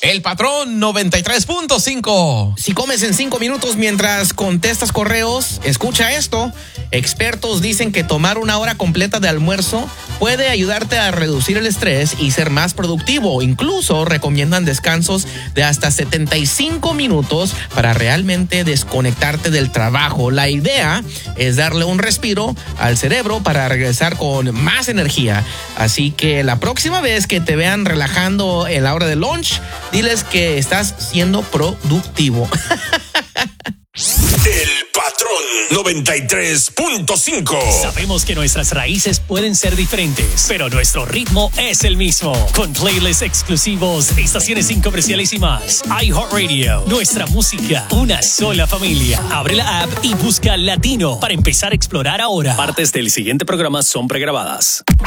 El Patrón 93.5. Si comes en 5 minutos mientras contestas correos, escucha esto. Expertos dicen que tomar una hora completa de almuerzo puede ayudarte a reducir el estrés y ser más productivo. Incluso recomiendan descansos de hasta 75 minutos para realmente desconectarte del trabajo. La idea es darle un respiro al cerebro para regresar con más energía. Así que la próxima vez que te vean relajando en la hora de lunch, diles que estás siendo productivo. El Patrón 93.5. Sabemos que nuestras raíces pueden ser diferentes, pero nuestro ritmo es el mismo. Con playlists exclusivos, estaciones sin comerciales y más. iHeartRadio, nuestra música, una sola familia. Abre la app y busca Latino para empezar a explorar ahora. Partes del siguiente programa son pregrabadas.